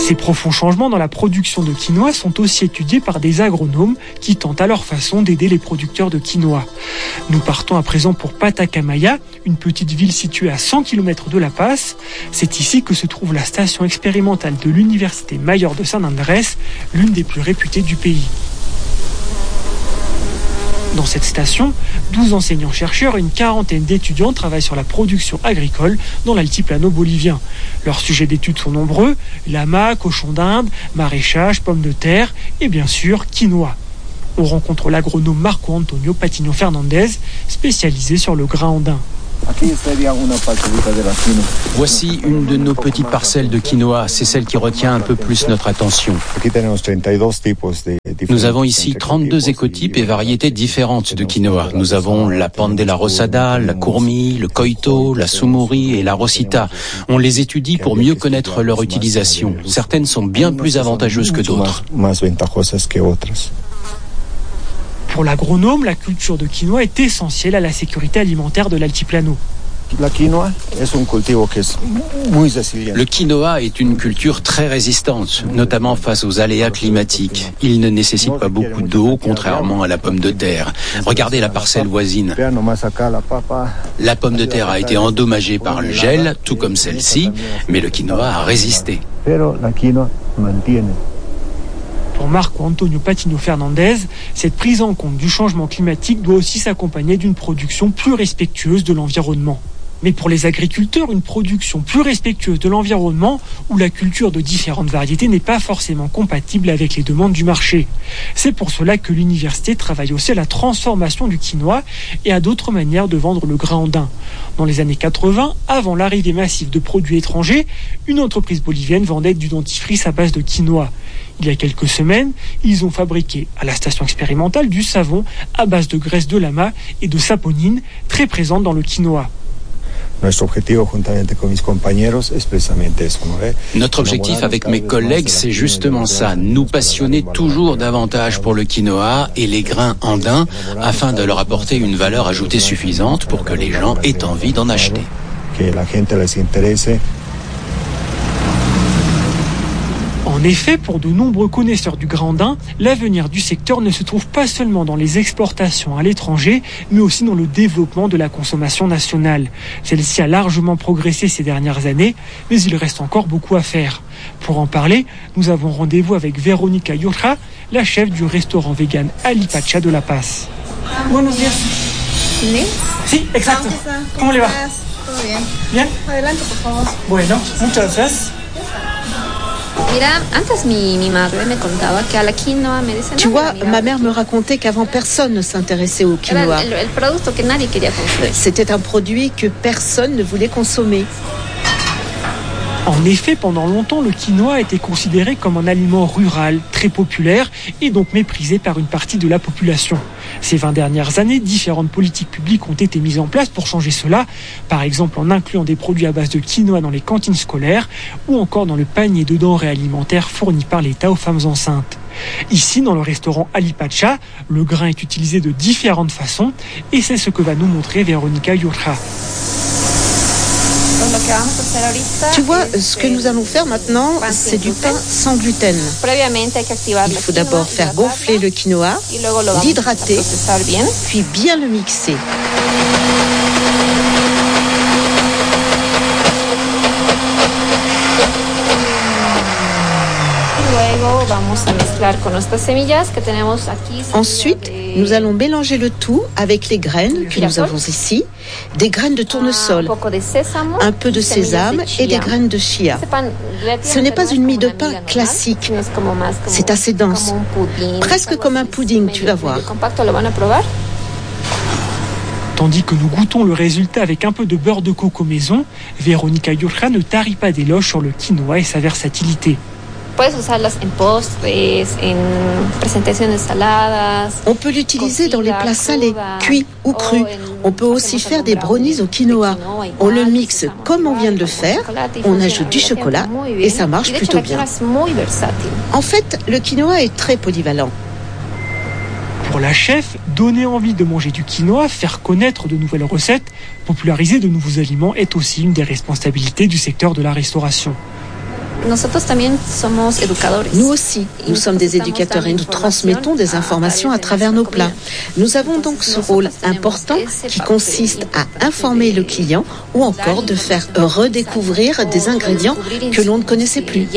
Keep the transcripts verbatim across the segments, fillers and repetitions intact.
Ces profonds changements dans la production de quinoa sont aussi étudiés par des agronomes qui tentent à leur façon d'aider les producteurs de quinoa. Nous partons à présent pour Patacamaya, une petite ville située à cent kilomètres de La Paz. C'est ici que se trouve la station expérimentale de l'Université Mayor de San Andrés, l'une des plus réputées du pays. Dans cette station, douze enseignants-chercheurs et une quarantaine d'étudiants travaillent sur la production agricole dans l'altiplano bolivien. Leurs sujets d'études sont nombreux: lama, cochons d'Inde, maraîchage, pommes de terre et bien sûr quinoa. On rencontre l'agronome Marco Antonio Patino Fernandez, spécialisé sur le grain andin. Voici une de nos petites parcelles de quinoa, c'est celle qui retient un peu plus notre attention. Nous avons ici trente-deux écotypes et variétés différentes de quinoa. Nous avons la Pandela rosada, la Courmi, le Coito, la Sumuri et la Rosita. On les étudie pour mieux connaître leur utilisation. Certaines sont bien plus avantageuses que d'autres. Pour l'agronome, la culture de quinoa est essentielle à la sécurité alimentaire de l'altiplano. Le quinoa est une culture très résistante, notamment face aux aléas climatiques. Il ne nécessite pas beaucoup d'eau, contrairement à la pomme de terre. Regardez la parcelle voisine. La pomme de terre a été endommagée par le gel, tout comme celle-ci, mais le quinoa a résisté. Pour Marco Antonio Patino Fernandez, cette prise en compte du changement climatique doit aussi s'accompagner d'une production plus respectueuse de l'environnement. Mais pour les agriculteurs, une production plus respectueuse de l'environnement où la culture de différentes variétés n'est pas forcément compatible avec les demandes du marché. C'est pour cela que l'université travaille aussi à la transformation du quinoa et à d'autres manières de vendre le grain andin. Dans les années quatre-vingts, avant l'arrivée massive de produits étrangers, une entreprise bolivienne vendait du dentifrice à base de quinoa. Il y a quelques semaines, ils ont fabriqué à la station expérimentale du savon à base de graisse de lama et de saponine, très présente dans le quinoa. Notre objectif avec mes collègues, c'est justement ça, nous passionner toujours davantage pour le quinoa et les grains andins afin de leur apporter une valeur ajoutée suffisante pour que les gens aient envie d'en acheter. En effet, pour de nombreux connaisseurs du grain andin, l'avenir du secteur ne se trouve pas seulement dans les exportations à l'étranger, mais aussi dans le développement de la consommation nationale. Celle-ci a largement progressé ces dernières années, mais il reste encore beaucoup à faire. Pour en parler, nous avons rendez-vous avec Verónica Yurja, la chef du restaurant vegan Alipacha de La Paz. Buenos días. ¿Sí? Sí, exacto. ¿Cómo le va? Todo bien. Bien. Adelante, por favor. Bueno, muchas gracias. Tu vois, ma mère me racontait qu'avant personne ne s'intéressait au quinoa. C'était un produit que personne ne voulait consommer. En effet, pendant longtemps, le quinoa a été considéré comme un aliment rural, très populaire et donc méprisé par une partie de la population. Ces vingt dernières années, différentes politiques publiques ont été mises en place pour changer cela, par exemple en incluant des produits à base de quinoa dans les cantines scolaires ou encore dans le panier de denrées alimentaires fourni par l'État aux femmes enceintes. Ici, dans le restaurant Alipacha, le grain est utilisé de différentes façons et c'est ce que va nous montrer Verónica Yurja. Tu vois, ce que nous allons faire maintenant, c'est du pain sans gluten. Il faut d'abord faire gonfler le quinoa, l'hydrater, puis bien le mixer. Ensuite, nous allons mélanger le tout avec les graines que nous avons ici, des graines de tournesol, un peu de sésame et des graines de chia. Ce n'est pas une mie de pain classique, c'est assez dense, presque comme un pudding, tu vas voir. Tandis que nous goûtons le résultat avec un peu de beurre de coco maison, Verónica Yurja ne tarit pas d'éloges sur le quinoa et sa versatilité. On peut l'utiliser dans les plats salés, cuits ou crus. On peut aussi faire des brownies au quinoa. On le mixe comme on vient de le faire, on ajoute du chocolat et ça marche plutôt bien. En fait, le quinoa est très polyvalent. Pour la chef, donner envie de manger du quinoa, faire connaître de nouvelles recettes, populariser de nouveaux aliments est aussi une des responsabilités du secteur de la restauration. Nous aussi, nous sommes des éducateurs et nous transmettons des informations à travers nos plats. Nous avons donc ce rôle important qui consiste à informer le client ou encore de faire redécouvrir des ingrédients que l'on ne connaissait plus.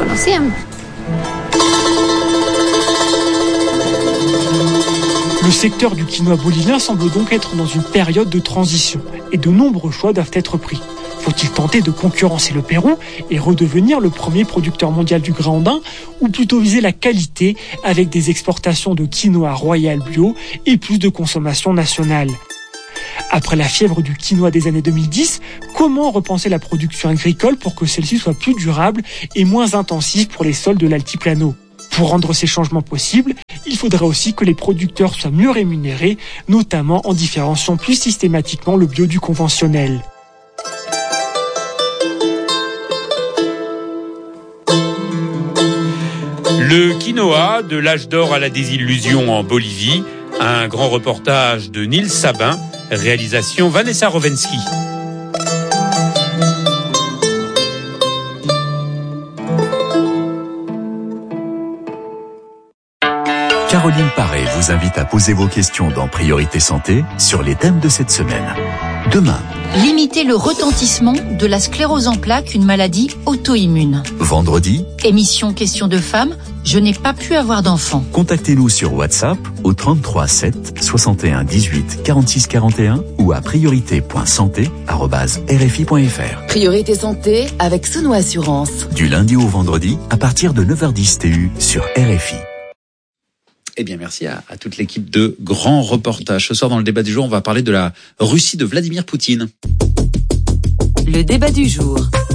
Le secteur du quinoa bolivien semble donc être dans une période de transition et de nombreux choix doivent être pris. Faut-il tenter de concurrencer le Pérou et redevenir le premier producteur mondial du grain andin ou plutôt viser la qualité avec des exportations de quinoa royal bio et plus de consommation nationale ? Après la fièvre du quinoa des années deux mille dix, comment repenser la production agricole pour que celle-ci soit plus durable et moins intensive pour les sols de l'altiplano ? Pour rendre ces changements possibles, il faudra aussi que les producteurs soient mieux rémunérés, notamment en différenciant plus systématiquement le bio du conventionnel. Le quinoa, de l'âge d'or à la désillusion en Bolivie, un grand reportage de Nils Sabin, réalisation Vanessa Rovensky. Caroline Paré vous invite à poser vos questions dans Priorité Santé sur les thèmes de cette semaine. Demain, limiter le retentissement de la sclérose en plaques, une maladie auto-immune. Vendredi, émission Questions de femmes, je n'ai pas pu avoir d'enfant. Contactez-nous sur WhatsApp au trente-trois sept soixante et un dix-huit quarante-six quarante et un ou à priorité point santé arobase r f i point f r. Priorité Santé avec Sono Assurance. Du lundi au vendredi à partir de neuf heures dix T U sur R F I. Eh bien, merci à, à toute l'équipe de Grand Reportage. Ce soir, dans le débat du jour, on va parler de la Russie de Vladimir Poutine. Le débat du jour.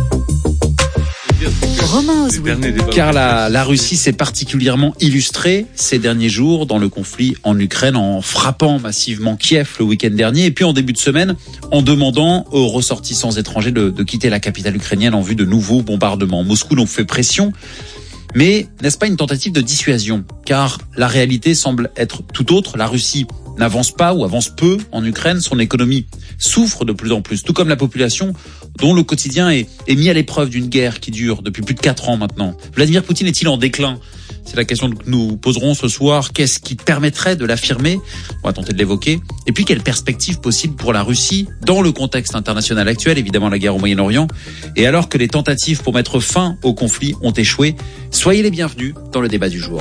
Romain Ozoui. Car la, la Russie s'est particulièrement illustrée ces derniers jours dans le conflit en Ukraine en frappant massivement Kiev le week-end dernier et puis en début de semaine en demandant aux ressortissants étrangers de, de quitter la capitale ukrainienne en vue de nouveaux bombardements. Moscou donc fait pression. Mais n'est-ce pas une tentative de dissuasion ? Car la réalité semble être tout autre. La Russie n'avance pas ou avance peu en Ukraine. Son économie souffre de plus en plus, tout comme la population dont le quotidien est, est mis à l'épreuve d'une guerre qui dure depuis plus de quatre ans maintenant. Vladimir Poutine est-il en déclin ? C'est la question que nous poserons ce soir. Qu'est-ce qui permettrait de l'affirmer ? On va tenter de l'évoquer. Et puis, quelle perspective possible pour la Russie dans le contexte international actuel, évidemment la guerre au Moyen-Orient, et alors que les tentatives pour mettre fin au conflit ont échoué. Soyez les bienvenus dans le débat du jour.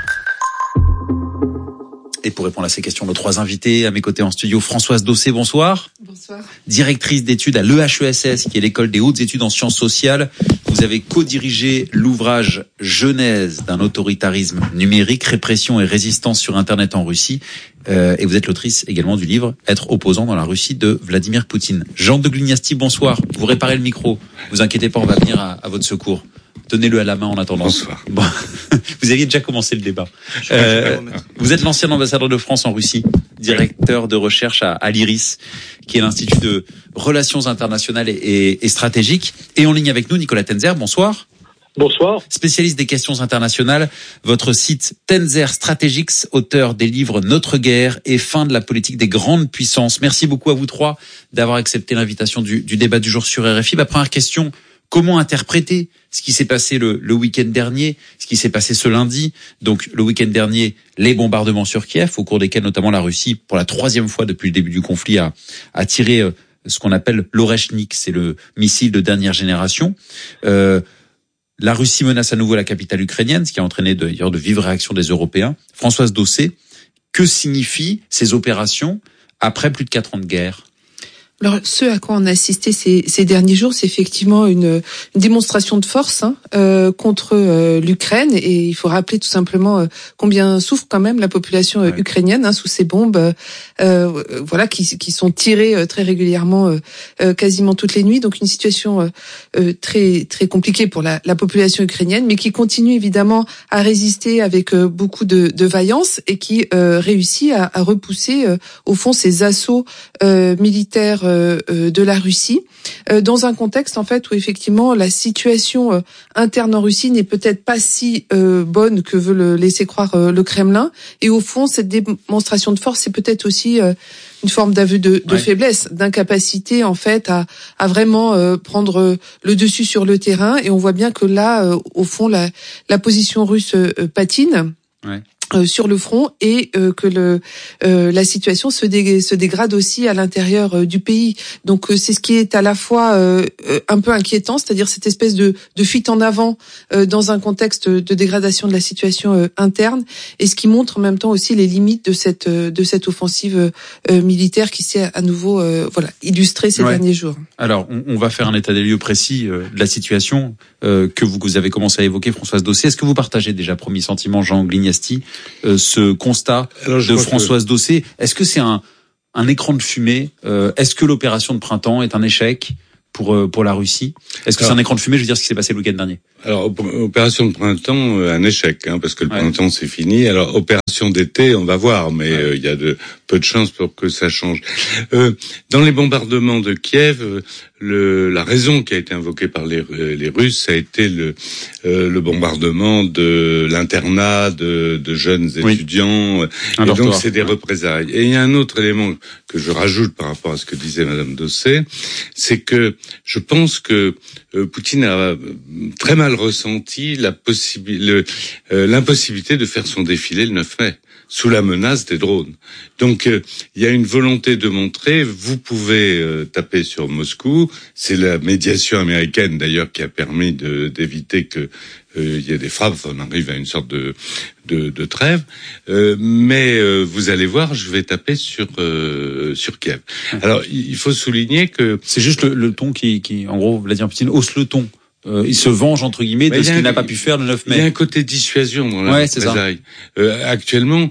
Et pour répondre à ces questions, nos trois invités à mes côtés en studio, Françoise Dossé, bonsoir. Bonsoir. Directrice d'études à l'E H E S S, qui est l'école des hautes études en sciences sociales. Vous avez co-dirigé l'ouvrage Genèse d'un autoritarisme numérique, répression et résistance sur Internet en Russie. Euh, et vous êtes l'autrice également du livre Être opposant dans la Russie de Vladimir Poutine. Jean de Glignasti, bonsoir. Vous réparez le micro. Vous inquiétez pas, on va venir à, à votre secours. Tenez-le à la main en attendant. Bonsoir. Bon. Vous aviez déjà commencé le débat. Euh, vous êtes l'ancien ambassadeur de France en Russie, directeur de recherche à, à l'I R I S, qui est l'Institut de Relations internationales et, et, et stratégiques. Et en ligne avec nous, Nicolas Tenzer, bonsoir. Bonsoir. Spécialiste des questions internationales, votre site Tenzer Strategics, auteur des livres Notre guerre et Fin de la politique des grandes puissances. Merci beaucoup à vous trois d'avoir accepté l'invitation du, du débat du jour sur R F I. Ma première question, comment interpréter ce qui s'est passé le, le week-end dernier, ce qui s'est passé ce lundi? Donc le week-end dernier, les bombardements sur Kiev, au cours desquels notamment la Russie, pour la troisième fois depuis le début du conflit, a, a tiré euh, ce qu'on appelle l'Oreshnik, c'est le missile de dernière génération. Euh, la Russie menace à nouveau la capitale ukrainienne, ce qui a entraîné d'ailleurs de vives réactions des Européens. Françoise Dossé, que signifient ces opérations après plus de quatre ans de guerre? Alors, ce à quoi on a assisté ces, ces derniers jours, c'est effectivement une, une démonstration de force hein, euh, contre euh, l'Ukraine. Et il faut rappeler tout simplement euh, combien souffre quand même la population euh, ukrainienne hein, sous ces bombes, euh, voilà, qui, qui sont tirées euh, très régulièrement, euh, euh, quasiment toutes les nuits. Donc, une situation euh, euh, très très compliquée pour la, la population ukrainienne, mais qui continue évidemment à résister avec euh, beaucoup de, de vaillance et qui euh, réussit à, à repousser euh, au fond ces assauts euh, militaires de la Russie, dans un contexte en fait où effectivement la situation interne en Russie n'est peut-être pas si bonne que veut le laisser croire le Kremlin, et au fond cette démonstration de force c'est peut-être aussi une forme d'aveu de, de ouais. faiblesse, d'incapacité en fait à, à vraiment euh, prendre le dessus sur le terrain. Et on voit bien que là, euh, au fond, la, la position russe euh, patine. Ouais. Euh, sur le front et euh, que le euh, la situation se, dé, se dégrade aussi à l'intérieur euh, du pays. Donc euh, c'est ce qui est à la fois euh, un peu inquiétant, c'est-à-dire cette espèce de, de fuite en avant euh, dans un contexte de dégradation de la situation euh, interne, et ce qui montre en même temps aussi les limites de cette euh, de cette offensive euh, militaire qui s'est à nouveau euh, voilà illustrée ces ouais. derniers jours. Alors on, on va faire un état des lieux précis euh, de la situation euh, que vous, vous avez commencé à évoquer, Françoise Dossé. Est-ce que vous partagez déjà, premier sentiment, Jean Glignasti, Euh, ce constat Alors, de Françoise que... Dossé? Est-ce que c'est un, un écran de fumée? euh, Est-ce que l'opération de printemps est un échec pour euh, pour la Russie? Est-ce que Alors, c'est un écran de fumée? Je veux dire ce qui s'est passé le week-end dernier. Alors opération de printemps, euh, un échec, hein, parce que le ouais. printemps c'est fini. Alors opération d'été, on va voir, mais il ouais. euh, y a de peu de chances pour que ça change. Euh, dans les bombardements de Kiev, euh, le, la raison qui a été invoquée par les, les Russes, ça a été le, euh, le bombardement de l'internat de, de jeunes oui. étudiants. Alors, et donc c'est des ouais. représailles. Et il y a un autre élément que je rajoute par rapport à ce que disait Madame Dossé, c'est que je pense que euh, Poutine a très mal ressenti la possibilité, euh, l'impossibilité de faire son défilé le neuf mai. Sous la menace des drones. Donc, euh, il y a une volonté de montrer, vous pouvez euh, taper sur Moscou, c'est la médiation américaine d'ailleurs qui a permis de, d'éviter que euh, il y ait des frappes, on arrive à une sorte de, de, de trêve, euh, mais euh, vous allez voir, je vais taper sur euh, sur Kiev. Alors, il faut souligner que... C'est juste le, le ton qui, qui, en gros, Vladimir Poutine hausse le ton. Euh, il se venge entre guillemets de ce qu'il n'a pas pu faire le neuf mai. Il y a un côté dissuasion dans la ouais, représailles. Euh, actuellement,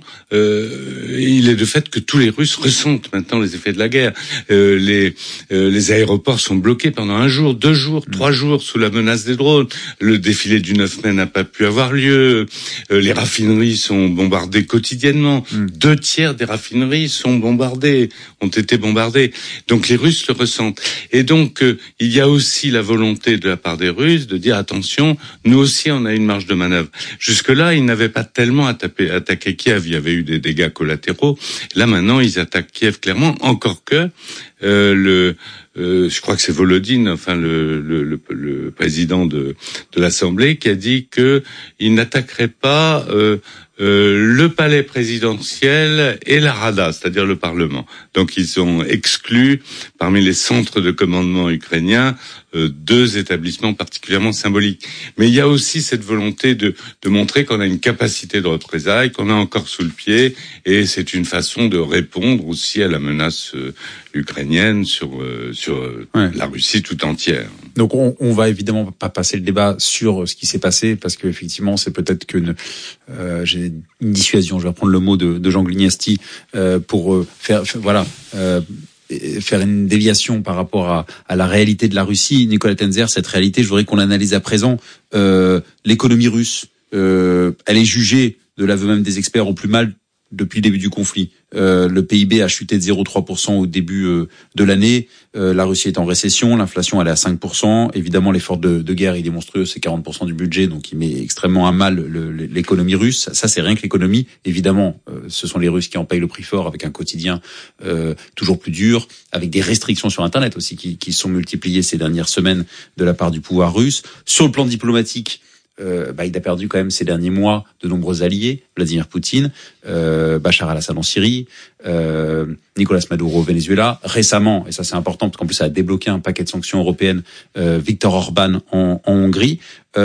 euh, il est de fait que tous les Russes ressentent maintenant les effets de la guerre. Euh, les euh, les aéroports sont bloqués pendant un jour, deux jours, mmh. trois jours sous la menace des drones. Le défilé du neuf mai n'a pas pu avoir lieu. Euh, les raffineries sont bombardées quotidiennement. Mmh. Deux tiers des raffineries sont bombardées, ont été bombardées. Donc les Russes le ressentent. Et donc euh, il y a aussi la volonté de la part des Russes de dire attention, nous aussi on a une marge de manœuvre. Jusque-là, ils n'avaient pas tellement attaqué, attaqué Kiev, il y avait eu des dégâts collatéraux. Là maintenant, ils attaquent Kiev clairement, encore que euh, le euh, je crois que c'est Volodine, enfin le, le, le, le président de, de l'Assemblée, qui a dit que il n'attaquerait pas euh, euh, le palais présidentiel et la Rada, c'est-à-dire le Parlement. Donc ils ont exclu parmi les centres de commandement ukrainiens euh, deux établissements particulièrement symboliques. Mais il y a aussi cette volonté de, de montrer qu'on a une capacité de représailles, qu'on a encore sous le pied, et c'est une façon de répondre aussi à la menace euh, ukrainienne sur euh, sur euh, ouais. la Russie tout entière. Donc on, on va évidemment pas passer le débat sur ce qui s'est passé, parce que effectivement c'est peut-être qu'une euh, j'ai une dissuasion, je vais reprendre le mot de, de Jean Glignasti, euh, pour euh, faire, faire voilà euh, faire une déviation par rapport à, à la réalité de la Russie. Nicolas Tenzer, cette réalité, je voudrais qu'on l'analyse à présent. Euh, l'économie russe, euh, elle est jugée, de l'aveu même des experts, au plus mal depuis le début du conflit. Euh, le P I B a chuté de zéro virgule trois pour cent au début euh, de l'année. Euh, la Russie est en récession, l'inflation elle est à cinq pour cent. Évidemment, l'effort de, de guerre il est monstrueux, c'est quarante pour cent du budget, donc il met extrêmement à mal le, l'économie russe. Ça, c'est rien que l'économie. Évidemment, euh, ce sont les Russes qui en payent le prix fort, avec un quotidien euh, toujours plus dur, avec des restrictions sur Internet aussi qui, qui sont multipliées ces dernières semaines de la part du pouvoir russe. Sur le plan diplomatique, Euh, bah, il a perdu quand même ces derniers mois de nombreux alliés, Vladimir Poutine, euh, Bachar al-Assad en Syrie, euh, Nicolas Maduro au Venezuela, récemment, et ça c'est important parce qu'en plus ça a débloqué un paquet de sanctions européennes, euh, Viktor Orban en, en Hongrie.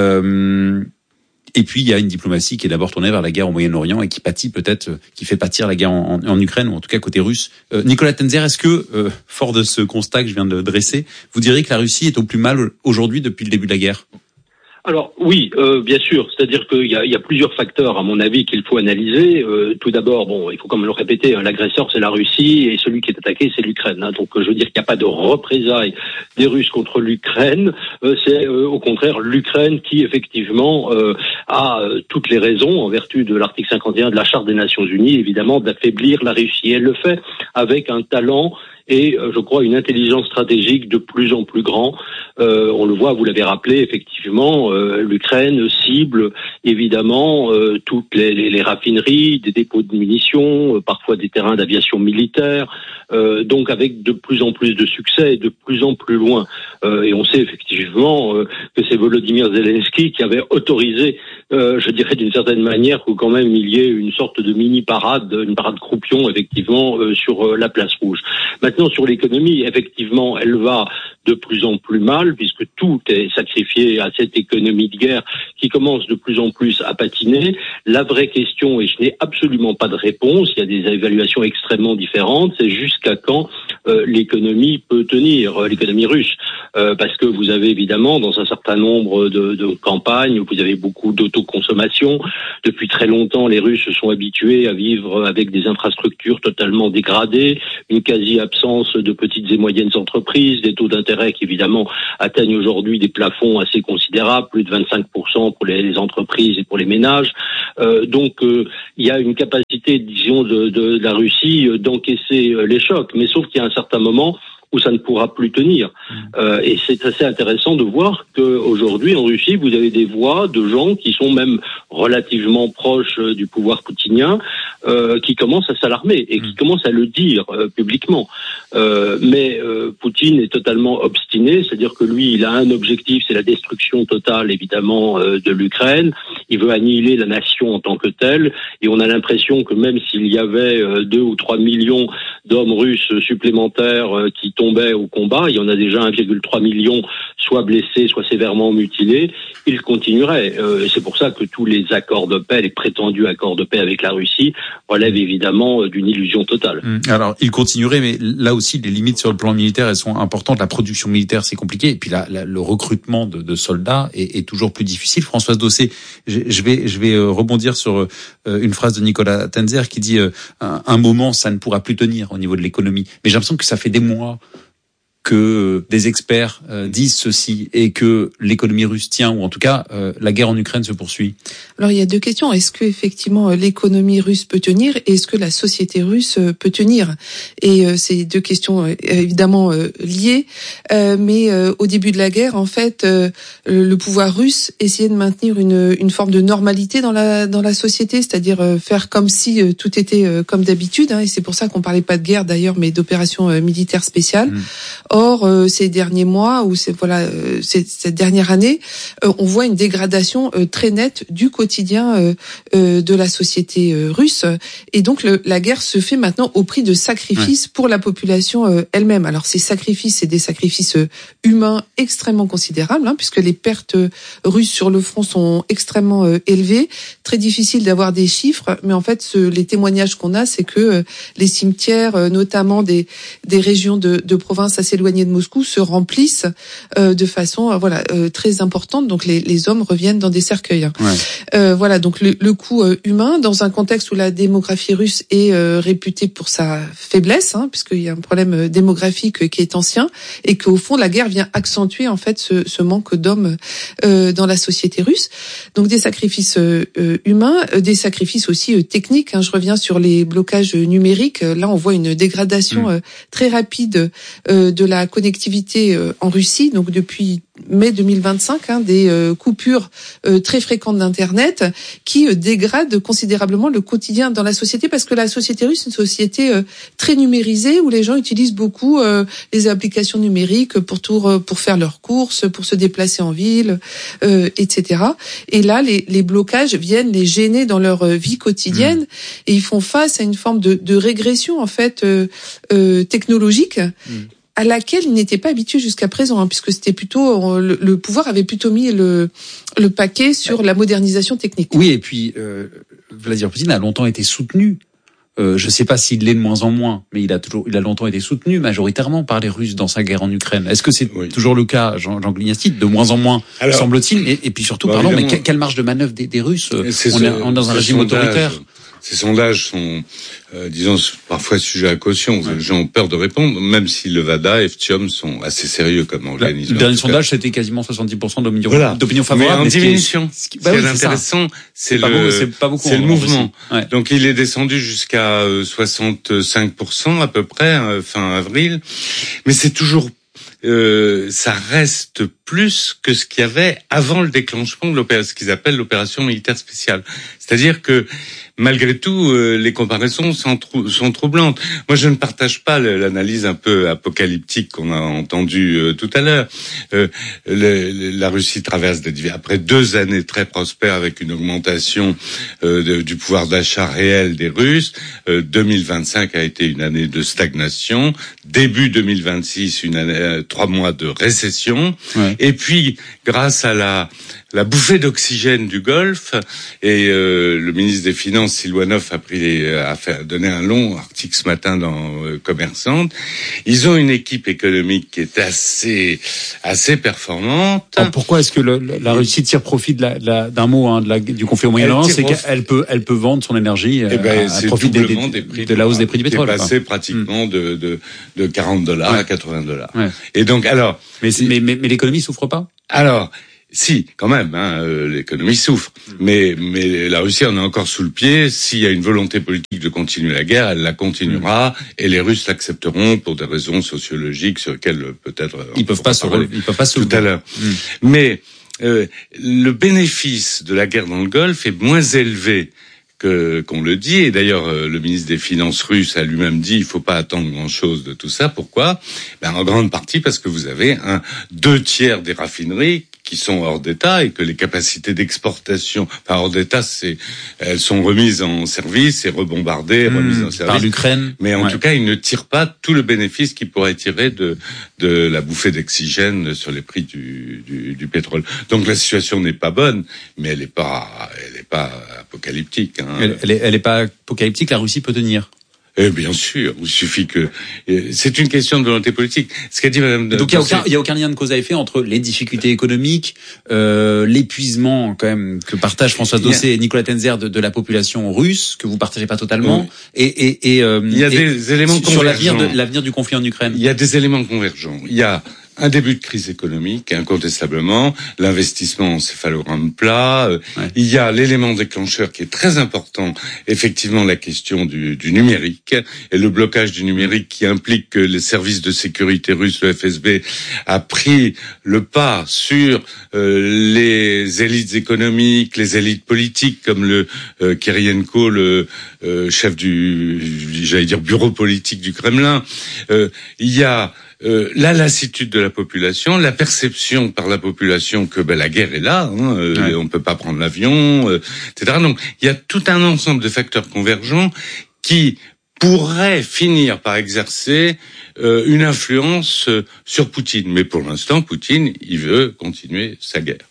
Euh, et puis il y a une diplomatie qui est d'abord tournée vers la guerre au Moyen-Orient et qui pâtit peut-être, qui fait pâtir la guerre en, en, en Ukraine, ou en tout cas côté russe. Euh, Nicolas Tenzer, est-ce que, euh, fort de ce constat que je viens de dresser, vous diriez que la Russie est au plus mal aujourd'hui depuis le début de la guerre ? Alors oui, euh, bien sûr. C'est-à-dire qu'il y a, il y a plusieurs facteurs, à mon avis, qu'il faut analyser. Euh, tout d'abord, bon, il faut quand même le répéter, hein, l'agresseur c'est la Russie et celui qui est attaqué c'est l'Ukraine. Hein. Donc, je veux dire qu'il n'y a pas de représailles des Russes contre l'Ukraine. Euh, c'est euh, au contraire l'Ukraine qui effectivement euh, a euh, toutes les raisons, en vertu de l'article cinquante et un de la Charte des Nations Unies, évidemment, d'affaiblir la Russie. Elle le fait avec un talent et, euh, je crois, une intelligence stratégique de plus en plus grand. Euh, on le voit, vous l'avez rappelé, effectivement, euh, l'Ukraine cible évidemment euh, toutes les, les, les raffineries, des dépôts de munitions, euh, parfois des terrains d'aviation militaire, euh, donc avec de plus en plus de succès et de plus en plus loin. Euh, et on sait effectivement euh, que c'est Volodymyr Zelensky qui avait autorisé, euh, je dirais d'une certaine manière, que quand même il y ait une sorte de mini-parade, une parade croupion effectivement euh, sur euh, la place rouge. Maintenant sur l'économie, effectivement, elle va de plus en plus mal puisque tout est sacrifié à cette économie de guerre qui commence de plus en plus à patiner. La vraie question, et je n'ai absolument pas de réponse, il y a des évaluations extrêmement différentes, c'est jusqu'à quand euh, l'économie peut tenir, euh, l'économie russe. Euh, parce que vous avez évidemment dans un certain nombre de, de campagnes où vous avez beaucoup d'autoconsommation. Depuis très longtemps, les Russes se sont habitués à vivre avec des infrastructures totalement dégradées, une quasi-absence de petites et moyennes entreprises, des taux d'intérêt qui évidemment atteignent aujourd'hui des plafonds assez considérables, plus de vingt-cinq pour cent pour les, les entreprises et pour les ménages. Euh, donc euh, il y a une capacité, disons, de, de, de la Russie euh, d'encaisser euh, les chocs, mais sauf qu'il y a un certain moment où ça ne pourra plus tenir. Euh, et c'est assez intéressant de voir qu'aujourd'hui, en Russie, vous avez des voix de gens qui sont même relativement proches euh, du pouvoir poutinien, euh, qui commencent à s'alarmer et qui commencent à le dire euh, publiquement. Euh, mais euh, Poutine est totalement obstiné, c'est-à-dire que lui, il a un objectif, c'est la destruction totale, évidemment, euh, de l'Ukraine. Il veut annihiler la nation en tant que telle, et on a l'impression que même s'il y avait euh, deux ou trois millions d'hommes russes supplémentaires euh, qui tombaient au combat, il y en a déjà un virgule trois million, soit blessés, soit sévèrement mutilés, il continuerait. Euh, c'est pour ça que tous les accords de paix, les prétendus accords de paix avec la Russie, relèvent évidemment d'une illusion totale. Alors, il continuerait, mais là aussi, les limites sur le plan militaire, elles sont importantes. La production militaire, c'est compliqué. Et puis là, le recrutement de, de soldats est, est toujours plus difficile. Françoise Dossé, je, je vais, je vais rebondir sur une phrase de Nicolas Tenzer qui dit un, un moment, ça ne pourra plus tenir au niveau de l'économie. Mais j'ai l'impression que ça fait des mois que des experts euh, disent ceci et que l'économie russe tient, ou en tout cas euh, la guerre en Ukraine se poursuit. Alors il y a deux questions. Est-ce que effectivement l'économie russe peut tenir et est-ce que la société russe peut tenir? Et euh, c'est deux questions euh, évidemment euh, liées, euh, mais euh, au début de la guerre, en fait, euh, le pouvoir russe essayait de maintenir une, une forme de normalité dans la dans la société, c'est-à-dire euh, faire comme si euh, tout était euh, comme d'habitude. Hein, et c'est pour ça qu'on parlait pas de guerre d'ailleurs, mais d'opération euh, militaire spéciale. Mmh. Or, euh, ces derniers mois ou c'est voilà, euh, c'est, cette dernière année, euh, on voit une dégradation euh, très nette du quotidien euh, euh, de la société euh, russe. Et donc, le, la guerre se fait maintenant au prix de sacrifices ouais. pour la population euh, elle-même. Alors, ces sacrifices, c'est des sacrifices euh, humains extrêmement considérables, hein, puisque les pertes euh, russes sur le front sont extrêmement euh, élevées. Très difficile d'avoir des chiffres, mais en fait, ce, les témoignages qu'on a, c'est que euh, les cimetières, euh, notamment des, des régions de, de province assez éloignées de Moscou, se remplissent euh, de façon euh, voilà euh, très importante. Donc les, les hommes reviennent dans des cercueils. Hein. Ouais. Euh, voilà donc le, le coût euh, humain dans un contexte où la démographie russe est euh, réputée pour sa faiblesse, hein, puisqu'il y a un problème démographique qui est ancien et qu'au fond la guerre vient accentuer en fait ce, ce manque d'hommes euh, dans la société russe. Donc des sacrifices euh, humains, euh, des sacrifices aussi euh, techniques. Hein. Je reviens sur les blocages numériques. Là on voit une dégradation mmh. euh, très rapide euh, de la connectivité euh, en Russie. Donc depuis mai deux mille vingt-cinq, hein, des euh, coupures euh, très fréquentes d'internet qui euh, dégradent considérablement le quotidien dans la société, parce que la société russe est une société euh, très numérisée où les gens utilisent beaucoup euh, les applications numériques pour tout, pour faire leurs courses, pour se déplacer en ville, euh, et cetera. Et là, les, les blocages viennent les gêner dans leur vie quotidienne mmh. et ils font face à une forme de, de régression en fait euh, euh, technologique. Mmh. à laquelle ils n'étaient pas habitués jusqu'à présent, hein, puisque c'était plutôt le, le pouvoir avait plutôt mis le, le paquet sur ouais. la modernisation technique. Oui, et puis euh, Vladimir Poutine a longtemps été soutenu. Euh, je ne sais pas s'il l'est de moins en moins, mais il a toujours, il a longtemps été soutenu majoritairement par les Russes dans sa guerre en Ukraine. Est-ce que c'est oui. toujours le cas, Jean, Jean Glignasti, de moins en moins, Alors, semble-t-il, et, et puis surtout, bah, pardon, mais quelle, quelle marge de manœuvre des, des Russes? On est, on est dans un régime sondage, autoritaire. Ces sondages sont, euh, disons, parfois sujets à caution. Ouais. Les gens ont peur de répondre, même si Levada et Ftium sont assez sérieux comme organisation. Le dernier sondage, c'était quasiment soixante-dix pour cent d'opinion, voilà. d'opinion favorable. Mais en diminution. Ce qui est, bah oui, c'est intéressant, c'est, c'est le, beau, c'est, pas beaucoup, c'est le mouvement. Ouais. Donc il est descendu jusqu'à euh, soixante-cinq pour cent à peu près, euh, fin avril. Mais c'est toujours, euh, ça reste plus que ce qu'il y avait avant le déclenchement de l'opération, ce qu'ils appellent l'opération militaire spéciale. C'est-à-dire que malgré tout, euh, les comparaisons sont, trou- sont troublantes. Moi, je ne partage pas l'analyse un peu apocalyptique qu'on a entendue euh, tout à l'heure. Euh, le, la Russie traverse des, après deux années très prospères avec une augmentation euh, de, du pouvoir d'achat réel des Russes. Euh, deux mille vingt-cinq a été une année de stagnation. Début deux mille vingt-six, une année, euh, trois mois de récession. Ouais. Et puis, grâce à la la bouffée d'oxygène du Golfe, et euh, le ministre des Finances, Siluanov, a pris les, a fait, donné un long article ce matin dans euh, Commerçante. Ils ont une équipe économique qui est assez assez performante. Alors pourquoi est-ce que le, la Russie tire profit de la, de la, d'un mot hein, de la, du conflit au Moyen-Orient, c'est qu'elle peut elle peut vendre son énergie eh ben, à, à profit des, des, des prix de la hausse des prix du pétrole. C'est passé pratiquement mmh. de, de de quarante dollars ouais. à quatre-vingts dollars. Ouais. Et donc alors, mais mais mais, mais l'économie souffre pas? Alors. Si, quand même, hein, euh, l'économie souffre. Mais, mais la Russie en est encore sous le pied. S'il y a une volonté politique de continuer la guerre, elle la continuera, mmh. et les Russes l'accepteront pour des raisons sociologiques sur lesquelles peut-être ils peuvent pas se ils peuvent pas se tout à l'heure. Mmh. Mais euh, le bénéfice de la guerre dans le Golfe est moins élevé que qu'on le dit, et d'ailleurs euh, le ministre des Finances russe a lui-même dit il faut pas attendre grand-chose de tout ça. Pourquoi? Ben en grande partie parce que vous avez un deux tiers des raffineries qui sont hors d'état et que les capacités d'exportation, enfin hors d'état, c'est elles sont remises en service et rebombardées, mmh, remises en service par l'Ukraine. Mais en ouais. tout cas, ils ne tirent pas tout le bénéfice qu'ils pourraient tirer de de la bouffée d'oxygène sur les prix du, du du pétrole. Donc la situation n'est pas bonne, mais elle est pas elle est pas apocalyptique. Hein. Elle, elle, est, elle est pas apocalyptique. La Russie peut tenir. Eh bien sûr, il suffit que c'est une question de volonté politique. Ce qu'a dit Madame. Donc il y a aucun il y a aucun lien de cause à effet entre les difficultés économiques, euh, l'épuisement quand même que partagent François Dossé et Nicolas Tenzer de, de la population russe que vous partagez pas totalement, oui. et et et euh, il y a des éléments sur convergents. l'avenir de l'avenir du conflit en Ukraine. Il y a des éléments convergents. Il y a un début de crise économique, incontestablement, l'investissement en céphalogramme plat. Ouais. Il y a l'élément déclencheur qui est très important, effectivement la question du, du numérique et le blocage du numérique qui implique que les services de sécurité russes, le F S B, a pris le pas sur euh, les élites économiques, les élites politiques comme le euh, Kirienko, le euh, chef du, j'allais dire, bureau politique du Kremlin. Euh, il y a Euh, la lassitude de la population, la perception par la population que ben, la guerre est là, hein, euh, ouais. on ne peut pas prendre l'avion, euh, et cetera. Donc il y a tout un ensemble de facteurs convergents qui pourraient finir par exercer euh, une influence euh, sur Poutine. Mais pour l'instant, Poutine, il veut continuer sa guerre.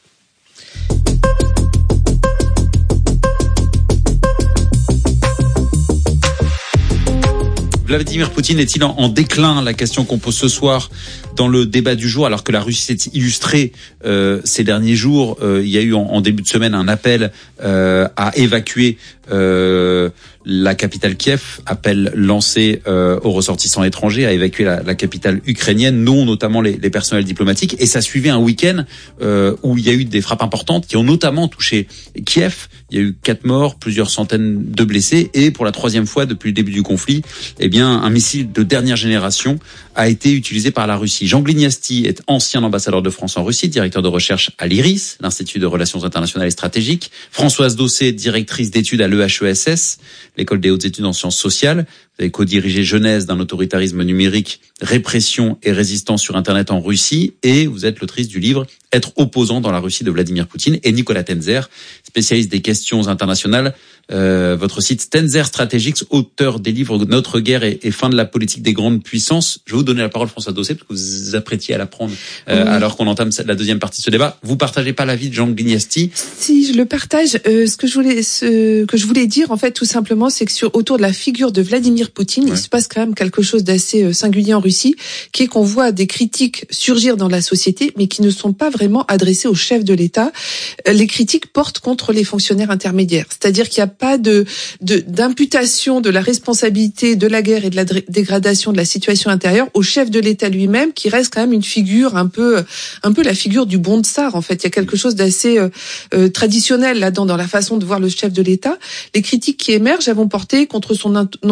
Vladimir Poutine est-il en, en déclin? La question qu'on pose ce soir dans le débat du jour, alors que la Russie s'est illustrée euh, ces derniers jours. Euh, il y a eu en, en début de semaine un appel euh, à évacuer euh, la capitale Kiev, appel lancé euh, aux ressortissants étrangers à évacuer la, la capitale ukrainienne, dont notamment les, les personnels diplomatiques. Et ça suivait un week-end euh, où il y a eu des frappes importantes qui ont notamment touché Kiev. Il y a eu quatre morts, plusieurs centaines de blessés, et pour la troisième fois depuis le début du conflit, eh bien, un missile de dernière génération a été utilisé par la Russie. Jean Glignasti est ancien ambassadeur de France en Russie, directeur de recherche à l'I R I S, l'Institut de Relations Internationales et Stratégiques. Françoise Dossé, directrice d'études à l'E H E S S, l'école des hautes études en sciences sociales. Vous avez co-dirigé Genèse d'un autoritarisme numérique, répression et résistance sur Internet en Russie, et vous êtes l'autrice du livre Être opposant dans la Russie de Vladimir Poutine. Et Nicolas Tenzer, spécialiste des questions internationales, euh, votre site Tenzer Strategics, auteur des livres Notre guerre et, et fin de la politique des grandes puissances. Je vais vous donner la parole, François Dossé, parce que vous vous apprêtiez à la prendre euh, oui. alors qu'on entame la deuxième partie de ce débat. Vous partagez pas l'avis de Jean Glignasti? Si, je le partage. Euh, ce que je voulais, ce que je voulais dire, en fait, tout simplement, c'est que sur autour de la figure de Vladimir Poutine, ouais. il se passe quand même quelque chose d'assez singulier en Russie, qui est qu'on voit des critiques surgir dans la société, mais qui ne sont pas vraiment adressées au chef de l'État. Les critiques portent contre les fonctionnaires intermédiaires, c'est-à-dire qu'il n'y a pas de, de d'imputation de la responsabilité de la guerre et de la dégradation de la situation intérieure au chef de l'État lui-même, qui reste quand même une figure un peu, un peu la figure du bon tsar. En fait, il y a quelque chose d'assez euh, euh, traditionnel là-dedans dans la façon de voir le chef de l'État. Les critiques qui émergent, elles vont porter contre son entourage,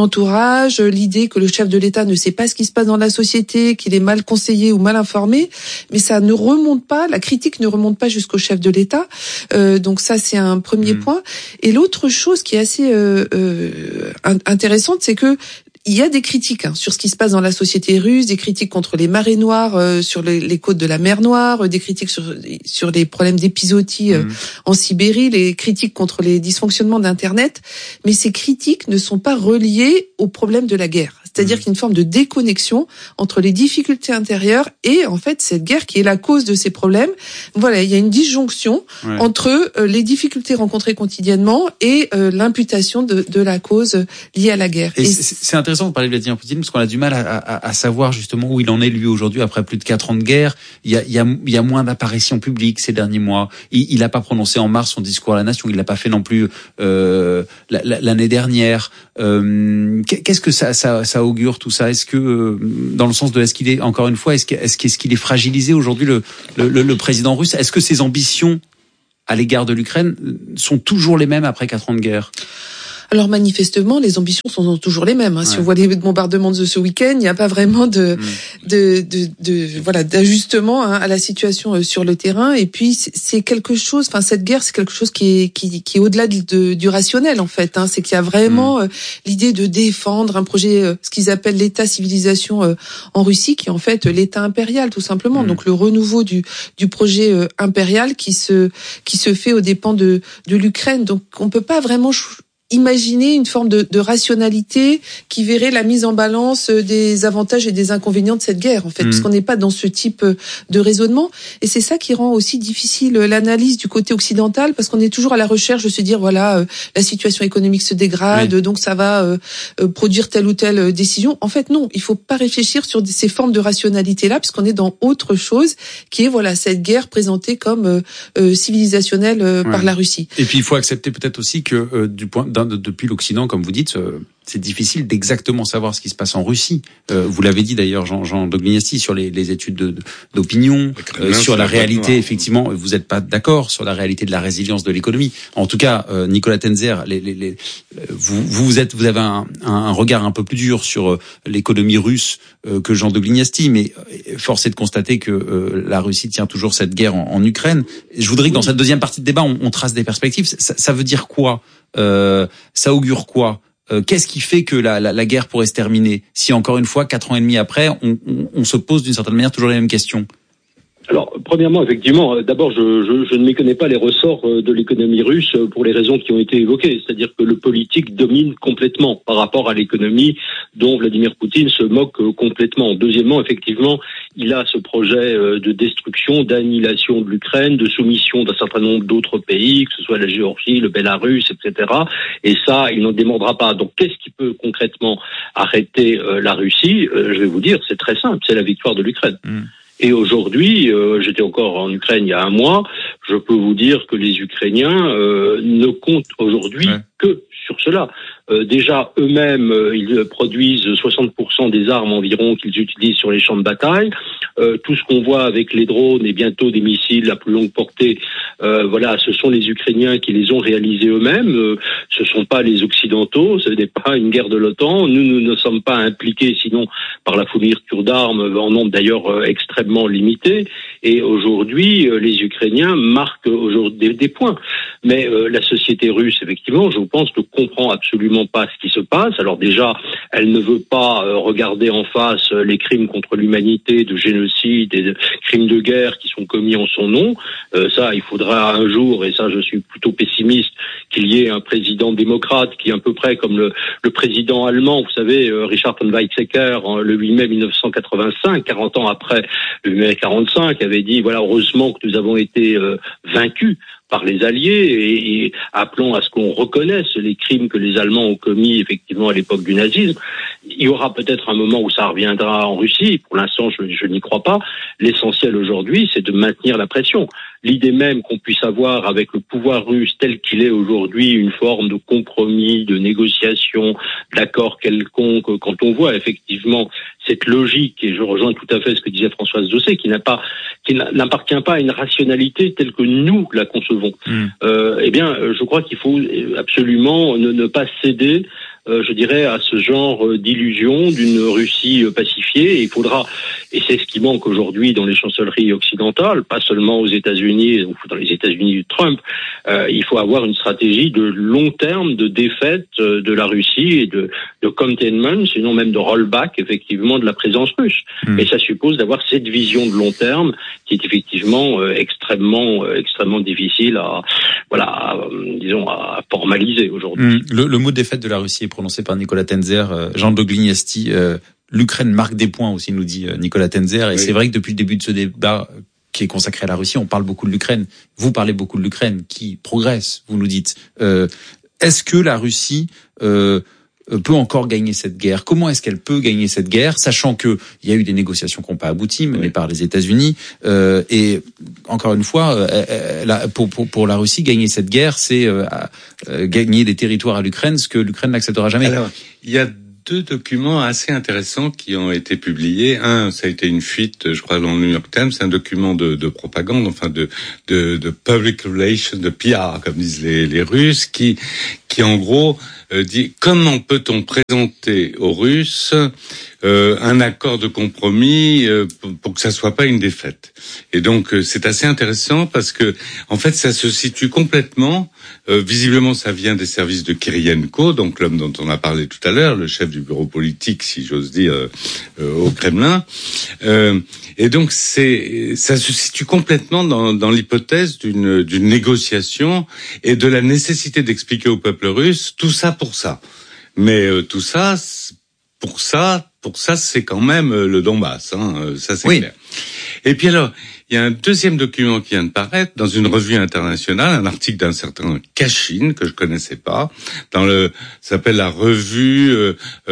image, l'idée que le chef de l'État ne sait pas ce qui se passe dans la société, qu'il est mal conseillé ou mal informé, mais ça ne remonte pas, la critique ne remonte pas jusqu'au chef de l'État. Euh, donc ça, c'est un premier mmh. point. Et l'autre chose qui est assez euh, euh, intéressante, c'est que il y a des critiques hein, sur ce qui se passe dans la société russe, des critiques contre les marées noires euh, sur les, les côtes de la mer Noire, euh, des critiques sur, sur les problèmes d'épisodie euh, mmh. en Sibérie, les critiques contre les dysfonctionnements d'Internet. Mais ces critiques ne sont pas reliées au problème de la guerre. C'est-à-dire mmh. qu'il y a une forme de déconnexion entre les difficultés intérieures et en fait cette guerre qui est la cause de ces problèmes. Voilà, il y a une disjonction ouais. entre euh, les difficultés rencontrées quotidiennement et euh, l'imputation de, de la cause liée à la guerre. Et, et c'est, c'est intéressant de parler de Vladimir Poutine parce qu'on a du mal à, à, à savoir justement où il en est lui aujourd'hui après plus de quatre ans de guerre. Il y a, il y a, il y a moins d'apparitions publiques ces derniers mois. Il n'a pas prononcé en mars son discours à la nation. Il l'a pas fait non plus euh, l'année dernière. Euh, qu'est-ce que ça, ça, ça augure tout ça? Est-ce que, euh, dans le sens de, est-ce qu'il est, encore une fois, est-ce qu'il est, est, qu'il est fragilisé aujourd'hui le, le, le, le président russe? Est-ce que ses ambitions à l'égard de l'Ukraine sont toujours les mêmes après quatre ans de guerre? Alors manifestement, les ambitions sont toujours les mêmes. Hein. Ouais. Si on voit les bombardements de ce week-end, il n'y a pas vraiment de, mmh. de, de, de, voilà, d'ajustement hein, à la situation sur le terrain. Et puis c'est quelque chose. Enfin, cette guerre, c'est quelque chose qui est qui, qui est au-delà de, de, du rationnel en fait. Hein. C'est qu'il y a vraiment mmh. euh, l'idée de défendre un projet, euh, ce qu'ils appellent l'État-civilisation euh, en Russie, qui est en fait l'État impérial tout simplement. Mmh. Donc le renouveau du du projet euh, impérial qui se qui se fait aux dépens de de l'Ukraine. Donc on peut pas vraiment ch- imaginer une forme de, de rationalité qui verrait la mise en balance des avantages et des inconvénients de cette guerre, en fait, mmh. parce qu'on n'est pas dans ce type de raisonnement. Et c'est ça qui rend aussi difficile l'analyse du côté occidental, parce qu'on est toujours à la recherche de se dire, voilà, euh, la situation économique se dégrade, oui. donc ça va euh, euh, produire telle ou telle décision. En fait, non, il faut pas réfléchir sur ces formes de rationalité-là, puisqu'on est dans autre chose, qui est, voilà, cette guerre présentée comme euh, euh, civilisationnelle euh, ouais. par la Russie. Et puis, il faut accepter peut-être aussi que, euh, du point De, depuis l'Occident, comme vous dites, euh, c'est difficile d'exactement savoir ce qui se passe en Russie. Euh, vous l'avez dit d'ailleurs, Jean, Jean Doglignasti, sur les, les études de, de, d'opinion, euh, sur la réalité, effectivement, vous n'êtes pas d'accord sur la réalité de la résilience de l'économie. En tout cas, euh, Nicolas Tenzer, les, les, les, vous, vous êtes, vous avez un, un regard un peu plus dur sur euh, l'économie russe euh, que Jean Doglignasti, mais euh, force est de constater que euh, la Russie tient toujours cette guerre en, en Ukraine. Je voudrais que dans cette deuxième partie de débat, on, on trace des perspectives. Ça, ça veut dire quoi? Euh, ça augure quoi? Euh, qu'est-ce qui fait que la, la, la guerre pourrait se terminer si, encore une fois, quatre ans et demi après, on, on, on se pose d'une certaine manière toujours les mêmes questions? Alors, premièrement, effectivement, d'abord, je, je, je ne méconnais pas les ressorts de l'économie russe pour les raisons qui ont été évoquées. C'est-à-dire que le politique domine complètement par rapport à l'économie dont Vladimir Poutine se moque complètement. Deuxièmement, effectivement, il a ce projet de destruction, d'annihilation de l'Ukraine, de soumission d'un certain nombre d'autres pays, que ce soit la Géorgie, le Bélarus, et cetera. Et ça, il n'en démordra pas. Donc, qu'est-ce qui peut concrètement arrêter euh, la Russie? euh, Je vais vous dire, c'est très simple, c'est la victoire de l'Ukraine. Mmh. Et aujourd'hui, euh, j'étais encore en Ukraine il y a un mois, je peux vous dire que les Ukrainiens euh, ne comptent aujourd'hui ouais. que sur cela. Euh, déjà, eux-mêmes, euh, ils produisent soixante pour cent des armes environ qu'ils utilisent sur les champs de bataille. Euh, tout ce qu'on voit avec les drones et bientôt des missiles à plus longue portée, euh, voilà, ce sont les Ukrainiens qui les ont réalisés eux-mêmes. Euh, ce sont pas les Occidentaux, ce n'est pas une guerre de l'OTAN. Nous, nous ne sommes pas impliqués, sinon par la fourniture d'armes, en nombre d'ailleurs euh, extrêmement limité. Et aujourd'hui, euh, les Ukrainiens marquent aujourd'hui des, des points. Mais euh, la société russe, effectivement, je pense, ne comprend absolument pas ce qui se passe. Alors déjà, elle ne veut pas euh, regarder en face euh, les crimes contre l'humanité, de génocide et de crimes de guerre qui sont commis en son nom. Euh, ça, il faudra un jour, et ça je suis plutôt pessimiste, qu'il y ait un président démocrate qui est à peu près comme le, le président allemand, vous savez, euh, Richard von Weizsäcker, hein, le huit mai mille neuf cent quatre-vingt-cinq, quarante ans après le huit mai quarante-cinq, avait dit, voilà, heureusement que nous avons été euh, vaincus par les Alliés et, et appelant à ce qu'on reconnaisse les crimes que les Allemands ont commis effectivement à l'époque du nazisme. Il y aura peut-être un moment où ça reviendra en Russie. Pour l'instant, je, je n'y crois pas. L'essentiel aujourd'hui, c'est de maintenir la pression. L'idée même qu'on puisse avoir avec le pouvoir russe tel qu'il est aujourd'hui une forme de compromis, de négociation, d'accord quelconque, quand on voit effectivement cette logique, et je rejoins tout à fait ce que disait Françoise Dossé, qui n'a pas, qui n'appartient pas à une rationalité telle que nous la concevons. Mmh. Euh, eh bien, je crois qu'il faut absolument ne, ne pas céder euh, je dirais, à ce genre d'illusion d'une Russie pacifiée. Et il faudra, et c'est ce qui manque aujourd'hui dans les chancelleries occidentales, pas seulement aux États-Unis ou dans les États-Unis de Trump, euh, il faut avoir une stratégie de long terme de défaite de la Russie et de, de containment, sinon même de rollback, effectivement, de la présence russe. Mmh. Et ça suppose d'avoir cette vision de long terme qui est effectivement euh, extrêmement, euh, extrêmement difficile à, voilà, à, euh, disons, à formaliser aujourd'hui. Mmh. Le, le mot défaite de la Russie est prononcé par Nicolas Tenzer, euh, Jean de Glignesti. Euh, L'Ukraine marque des points aussi, nous dit euh, Nicolas Tenzer. Et oui. C'est vrai que depuis le début de ce débat qui est consacré à la Russie, on parle beaucoup de l'Ukraine. Vous parlez beaucoup de l'Ukraine qui progresse, vous nous dites. Euh, est-ce que la Russie euh, peut encore gagner cette guerre? Comment est-ce qu'elle peut gagner cette guerre, sachant que il y a eu des négociations qui n'ont pas abouti, menées oui. par les États-Unis, euh, et encore une fois, euh, la, pour, pour, pour la Russie, gagner cette guerre, c'est euh, euh, gagner des territoires à l'Ukraine, ce que l'Ukraine n'acceptera jamais. Alors, il y a deux documents assez intéressants qui ont été publiés. Un, ça a été une fuite, je crois, dans le New York Times, c'est un document de, de propagande, enfin de, de, de public relations, de P R, comme disent les, les Russes, qui, qui en gros euh, dit comment peut-on présenter aux Russes euh, un accord de compromis euh, pour, pour que ça soit pas une défaite. Et donc euh, c'est assez intéressant parce que en fait ça se situe complètement. Euh, visiblement, ça vient des services de Kirienko, donc l'homme dont on a parlé tout à l'heure, le chef du bureau politique, si j'ose dire, euh, euh, au Kremlin. Euh, et donc, c'est, ça se situe complètement dans, dans l'hypothèse d'une, d'une négociation et de la nécessité d'expliquer au peuple russe tout ça pour ça. Mais euh, tout ça, pour ça, pour ça, c'est quand même le Donbass, hein, ça c'est oui. clair. Et puis alors, il y a un deuxième document qui vient de paraître dans une revue internationale, un article d'un certain Kashin que je connaissais pas, dans le, ça s'appelle la revue euh,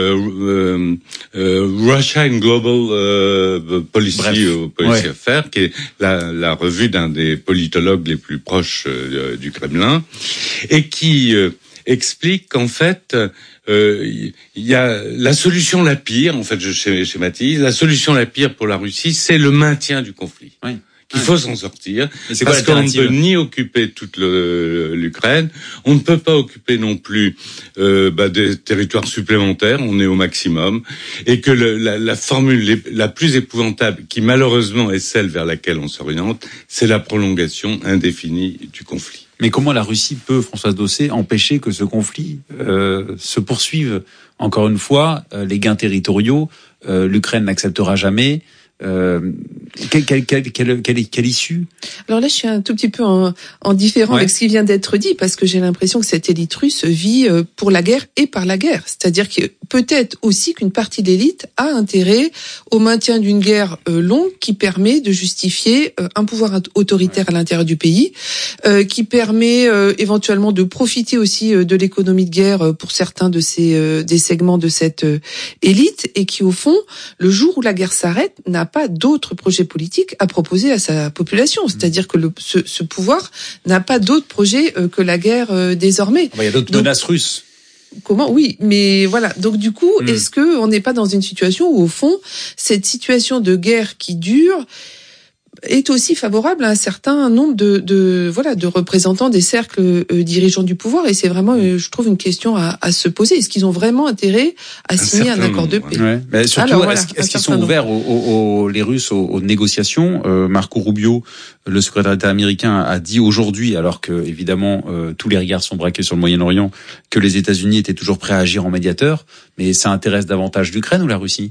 euh, euh, Russia in Global euh, Policy, euh, Policy ouais. Affairs, qui est la, la revue d'un des politologues les plus proches euh, du Kremlin, et qui euh, explique qu'en fait euh, il y a la solution la pire, en fait je schématise, la solution la pire pour la Russie, c'est le maintien du conflit. Oui. Qu'il faut s'en sortir, parce qu'on ne peut ni occuper toute le, l'Ukraine, on ne peut pas occuper non plus euh, bah, des territoires supplémentaires, on est au maximum, et que le, la, la formule la plus épouvantable, qui malheureusement est celle vers laquelle on s'oriente, c'est la prolongation indéfinie du conflit. Mais comment la Russie peut, Françoise Dosset, empêcher que ce conflit euh, se poursuive? Encore une fois, euh, les gains territoriaux, euh, l'Ukraine n'acceptera jamais. Euh, quelle, quelle, quelle, quelle, quelle, quelle issue? Alors là, je suis un tout petit peu en, en différent ouais. avec ce qui vient d'être dit, parce que j'ai l'impression que cette élite russe vit pour la guerre et par la guerre. C'est-à-dire que peut-être aussi qu'une partie de l'élite a intérêt au maintien d'une guerre euh, longue qui permet de justifier euh, un pouvoir autoritaire à l'intérieur du pays, euh, qui permet euh, éventuellement de profiter aussi euh, de l'économie de guerre euh, pour certains de ces euh, des segments de cette euh, élite, et qui au fond, le jour où la guerre s'arrête, n'a pas d'autres projets politiques à proposer à sa population. C'est-à-dire que le, ce, ce pouvoir n'a pas d'autres projets euh, que la guerre euh, désormais. Il y a d'autres Donc, menaces russes. Comment? Oui, mais voilà. Donc du coup, mmh. est-ce que on n'est pas dans une situation où au fond, cette situation de guerre qui dure est aussi favorable à un certain nombre de, de voilà de représentants des cercles euh, dirigeants du pouvoir, et c'est vraiment, euh, je trouve, une question à, à se poser. Est-ce qu'ils ont vraiment intérêt à un signer un accord de paix? Ouais. Mais surtout, Alors, voilà, est-ce, est-ce qu'ils sont ouverts aux, aux, aux, les Russes aux, aux négociations? euh, Marco Rubio, le secrétaire d'État américain, a dit aujourd'hui, alors que évidemment euh, tous les regards sont braqués sur le Moyen-Orient, que les États-Unis étaient toujours prêts à agir en médiateur. Mais ça intéresse davantage l'Ukraine ou la Russie?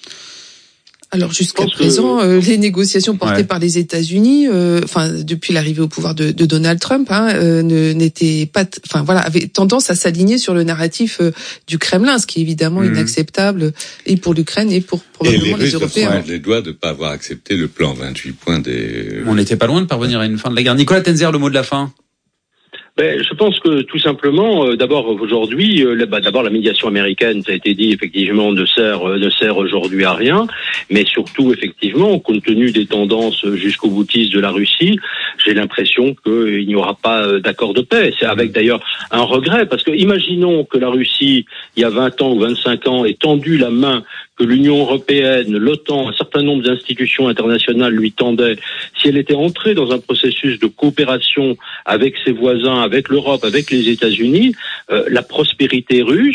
Alors jusqu'à présent, que... euh, les négociations portées ouais. par les États-Unis, euh, enfin depuis l'arrivée au pouvoir de, de Donald Trump, hein, euh, ne, n'étaient pas, enfin voilà, avaient tendance à s'aligner sur le narratif euh, du Kremlin, ce qui est évidemment mmh. inacceptable et pour l'Ukraine et pour probablement et les, les Russes Européens. Et les les doigts de ne pas avoir accepté le plan vingt-huit points des. On n'était pas loin de parvenir à une fin de la guerre. Nicolas Tenzer, le mot de la fin. Ben, je pense que tout simplement, euh, d'abord aujourd'hui, euh, bah, d'abord la médiation américaine, ça a été dit, effectivement, ne sert, euh, ne sert aujourd'hui à rien, mais surtout, effectivement, compte tenu des tendances jusqu'au boutiste de la Russie, j'ai l'impression qu'il n'y aura pas euh, d'accord de paix. C'est avec d'ailleurs un regret, parce que imaginons que la Russie, il y a vingt ans ou vingt-cinq ans, ait tendu la main que l'Union européenne, l'OTAN, un certain nombre d'institutions internationales lui tendaient. Si elle était entrée dans un processus de coopération avec ses voisins, avec l'Europe, avec les États-Unis, euh, la prospérité russe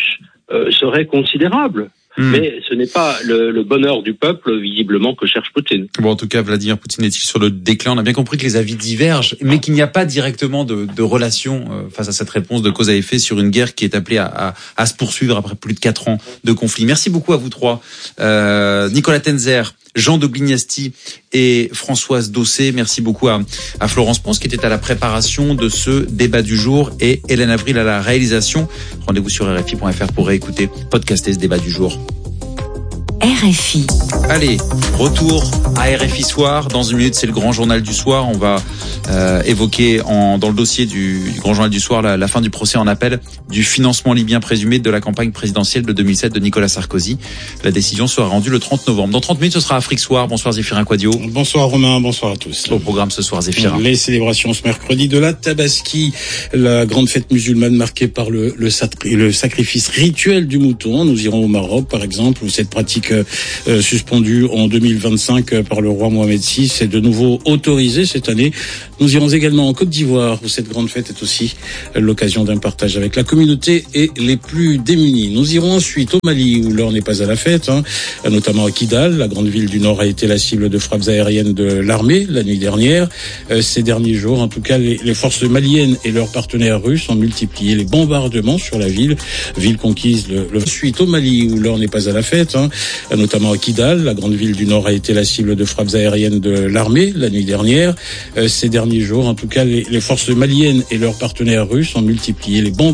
euh, serait considérable. Mmh. Mais ce n'est pas le, le bonheur du peuple, visiblement, que cherche Poutine. Bon, en tout cas, Vladimir Poutine est-il sur le déclin? On a bien compris que les avis divergent, mais qu'il n'y a pas directement de, de relation euh, face à cette réponse de cause à effet sur une guerre qui est appelée à, à, à se poursuivre après plus de quatre ans de conflit. Merci beaucoup à vous trois. Euh, Nicolas Tenzer, Jean de Glignasti et Françoise Dossé. Merci beaucoup à, à Florence Ponce qui était à la préparation de ce débat du jour et Hélène Avril à la réalisation. Rendez-vous sur R F I point F R pour réécouter, podcaster ce débat du jour. R F I. Allez, retour à R F I Soir. Dans une minute, c'est le grand journal du soir. On va euh, évoquer en, dans le dossier du, du grand journal du soir la, la fin du procès en appel du financement libyen présumé de la campagne présidentielle de deux mille sept de Nicolas Sarkozy. La décision sera rendue le trente novembre. Dans trente minutes, ce sera Afrique Soir. Bonsoir Zéphirin Quadio. Bonsoir Romain, bonsoir à tous. Au programme ce soir, Zéphirin. Les célébrations ce mercredi de la Tabaski, la grande fête musulmane marquée par le, le, le sacrifice rituel du mouton. Nous irons au Maroc, par exemple, où cette pratique euh, suspendue en deux mille vingt-cinq euh, par le roi Mohamed six est de nouveau autorisée cette année. Nous irons également en Côte d'Ivoire, où cette grande fête est aussi l'occasion d'un partage avec la communauté et les plus démunis. Nous irons ensuite au Mali, où l'heure n'est pas à la fête, hein, notamment à Kidal. La grande ville du Nord a été la cible de frappes aériennes de l'armée la nuit dernière. Euh, ces derniers jours, en tout cas, les, les forces maliennes et leurs partenaires russes ont multiplié les bombardements sur la ville, ville conquise le, le... Ensuite au Mali, où l'heure n'est pas à la fête, hein, notamment à Kidal. La grande ville du Nord a été la cible de frappes aériennes de l'armée la nuit dernière. Euh, ces derniers jours, en tout cas, les, les forces maliennes et leurs partenaires russes ont multiplié les bombardements